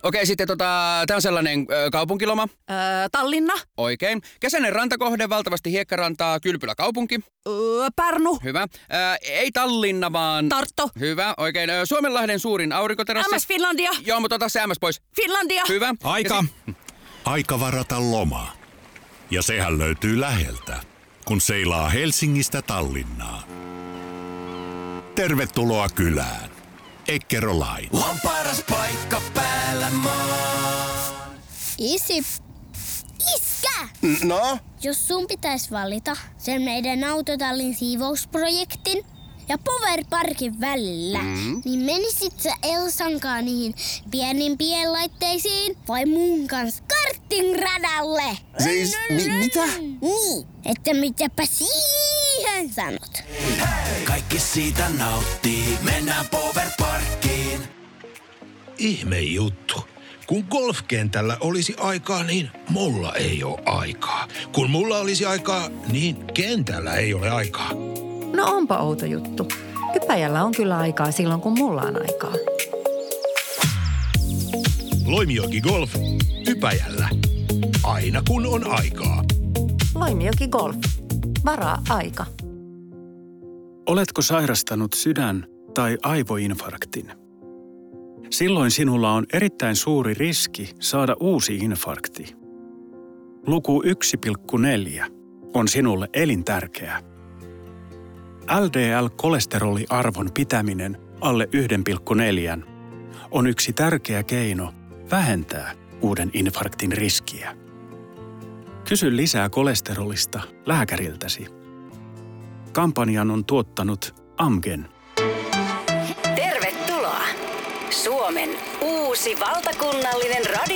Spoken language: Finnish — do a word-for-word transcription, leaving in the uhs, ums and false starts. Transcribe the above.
Okei, sitten tota, tää on sellainen ö, kaupunkiloma. Öö, Tallinna. Oikein. Kesäinen rantakohde, valtavasti hiekkarantaa, Kylpylä kaupunki. Öö, Pärnu. Hyvä. Ö, ei Tallinna, vaan... Tartto. Hyvä, oikein. Ö, Suomenlahden suurin aurinkoterassi. M S Finlandia. Joo, mutta ota se M S pois. Finlandia. Hyvä. Aika. Si- Aika varata loma. Ja sehän löytyy läheltä, kun seilaa Helsingistä Tallinnaan. Tervetuloa kylään. Eckerö Line. On paras paikka päällä maan. Isi. Iskä! No? Jos sun pitäisi valita sen meidän autotallin siivousprojektin ja Powerparkin välillä, mm. niin menisit sä Elsankaan niihin pienimpien laitteisiin vai mun kanssa kartingradalle? Siis, mi- mitä? Niin, että mitäpä siihen sanot. Kaikki siitä nauttii, mennään Powerparkkiin. Ihme juttu. Kun golfkentällä olisi aikaa, niin mulla ei ole aikaa. Kun mulla olisi aikaa, niin kentällä ei ole aikaa. No onpa outo juttu. Ypäjällä on kyllä aikaa silloin, kun mulla on aikaa. Loimijoki Golf. Ypäjällä. Aina kun on aikaa. Loimijoki Golf. Varaa aika. Oletko sairastanut sydän- tai aivoinfarktin? Silloin sinulla on erittäin suuri riski saada uusi infarkti. Luku yksi pilkku neljä on sinulle elintärkeä. L D L-kolesteroliarvon pitäminen alle yksi pilkku neljä on yksi tärkeä keino vähentää uuden infarktin riskiä. Kysy lisää kolesterolista lääkäriltäsi. Kampanjan on tuottanut Amgen. Tervetuloa! Suomen uusi valtakunnallinen radio.